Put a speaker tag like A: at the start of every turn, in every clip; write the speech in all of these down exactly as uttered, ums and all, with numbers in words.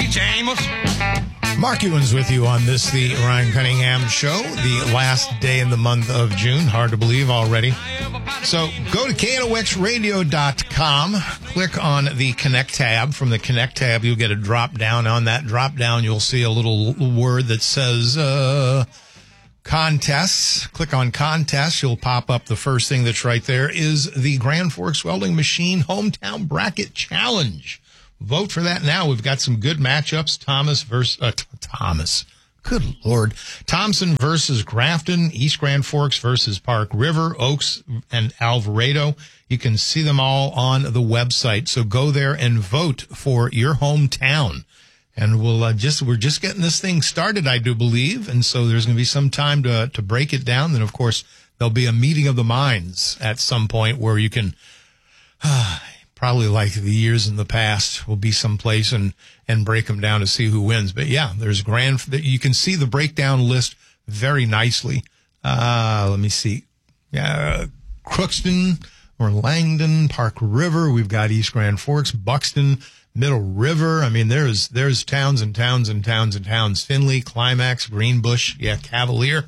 A: It's Amos.
B: Mark Ewens with you on this, the Ryan Cunningham Show, the last day in the month of June. Hard to believe already. So go to K N O X radio dot com, click on the Connect tab. From the Connect tab, you'll get a drop down. On that drop down, you'll see a little word that says uh, contests. Click on contests. You'll pop up. The first thing that's right there is the Grand Forks Welding Machine Hometown Bracket Challenge. Vote for that now. We've got some good matchups. Thomas versus uh, T- Thomas. Good Lord. Thompson versus Grafton. East Grand Forks versus Park River. Oaks and Alvarado. You can see them all on the website. So go there and vote for your hometown. And we'll uh, just we're just getting this thing started, I do believe. And so there's going to be some time to to break it down. Then, of course, there'll be a meeting of the minds at some point where you can. Uh, Probably like the years in the past, will be someplace and, and break them down to see who wins. But yeah, there's grand, you can see the breakdown list very nicely. Uh, let me see. Yeah, Crookston or Langdon, Park River. We've got East Grand Forks, Buxton, Middle River. I mean, there's, there's towns and towns and towns and towns. Findlay, Climax, Greenbush. Yeah, Cavalier.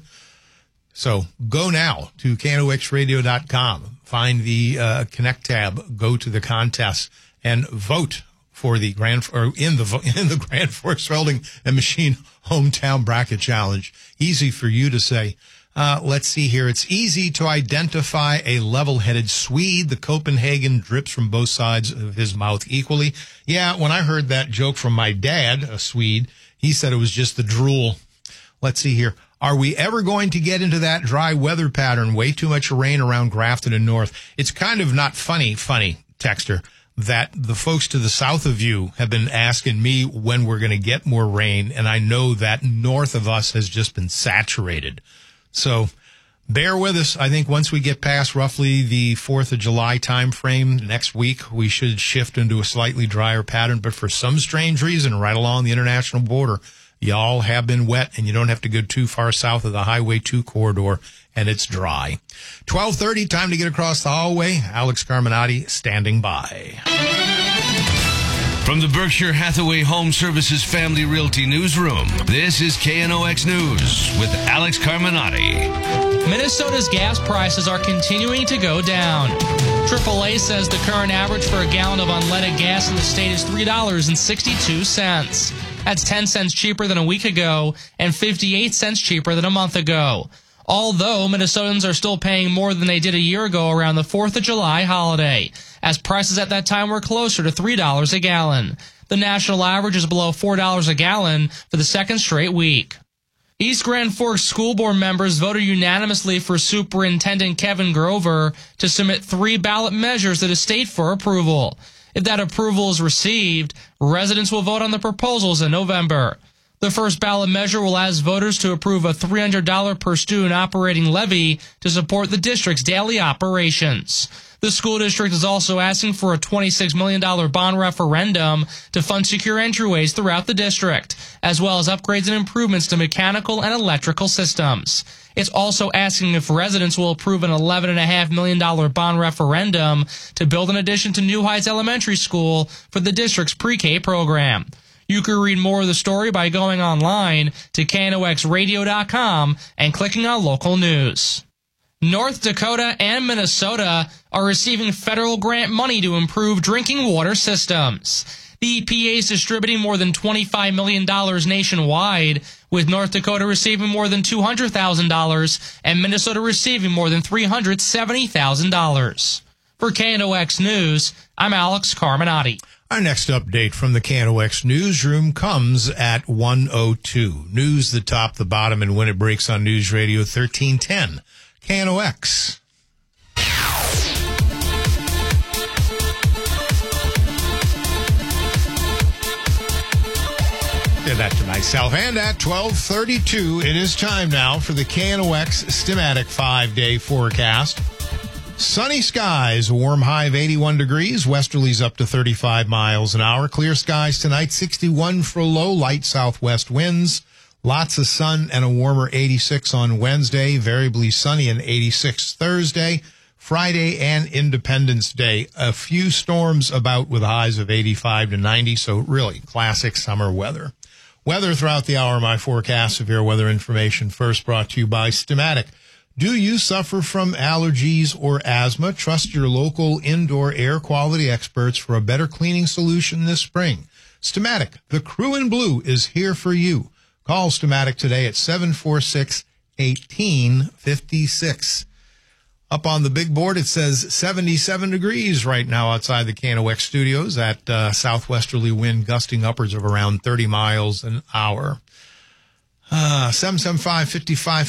B: So go now to K N O X radio dot com. Find the uh, Connect tab, go to the contest, and vote for the Grand or in the in the Grand Forks Welding and Machine Hometown Bracket Challenge. Easy for you to say. Uh, let's see here. It's easy to identify a level-headed Swede. The Copenhagen drips from both sides of his mouth equally. Yeah, when I heard that joke from my dad, a Swede, he said it was just the drool. Let's see here. Are we ever going to get into that dry weather pattern? Way too much rain around Grafton and North. It's kind of not funny, funny, Texter, that the folks to the south of you have been asking me when we're going to get more rain, and I know that north of us has just been saturated. So bear with us. I think once we get past roughly the fourth of July time frame next week, we should shift into a slightly drier pattern. But for some strange reason, right along the international border, y'all have been wet, and you don't have to go too far south of the Highway two corridor, and it's dry. twelve thirty, time to get across the hallway. Alex Carminati standing by.
A: From the Berkshire Hathaway Home Services Family Realty Newsroom, this is K N O X News with Alex Carminati.
C: Minnesota's gas prices are continuing to go down. triple A says the current average for a gallon of unleaded gas in the state is three dollars and sixty-two cents. That's ten cents cheaper than a week ago and fifty-eight cents cheaper than a month ago. Although Minnesotans are still paying more than they did a year ago around the fourth of July holiday, as prices at that time were closer to three dollars a gallon. The national average is below four dollars a gallon for the second straight week. East Grand Forks School Board members voted unanimously for Superintendent Kevin Grover to submit three ballot measures to the state for approval. If that approval is received, residents will vote on the proposals in November. The first ballot measure will ask voters to approve a three hundred dollars per student operating levy to support the district's daily operations. The school district is also asking for a twenty-six million dollars bond referendum to fund secure entryways throughout the district, as well as upgrades and improvements to mechanical and electrical systems. It's also asking if residents will approve an eleven point five million dollars bond referendum to build an addition to New Heights Elementary School for the district's pre-K program. You can read more of the story by going online to K N O X radio dot com and clicking on local news. North Dakota and Minnesota are receiving federal grant money to improve drinking water systems. The E P A is distributing more than twenty-five million dollars nationwide, with North Dakota receiving more than two hundred thousand dollars and Minnesota receiving more than three hundred seventy thousand dollars. For K N O X News, I'm Alex Carminati.
B: Our next update from the K N O X newsroom comes at one oh two. News the top, the bottom, and when it breaks on News Radio thirteen ten. K N O X. Did that to myself. And at twelve thirty-two, it is time now for the K N O X Stimatic five-day forecast. Sunny skies, a warm high of eighty-one degrees, westerlies up to thirty-five miles an hour. Clear skies tonight, sixty-one for a low, light southwest winds. Lots of sun and a warmer eighty-six on Wednesday, variably sunny and eighty-six Thursday. Friday and Independence Day. A few storms about with highs of eighty-five to ninety, so really classic summer weather. Weather throughout the hour, my forecast, severe weather information first brought to you by Stamatic. Do you suffer from allergies or asthma? Trust your local indoor air quality experts for a better cleaning solution this spring. Stamatic, the crew in blue, is here for you. Call Stamatic today at seven four six, one eight five six. Up on the big board, it says seventy-seven degrees right now outside the K N O X studios. That uh, southwesterly wind gusting upwards of around thirty miles an hour. Uh, seven seven five, five five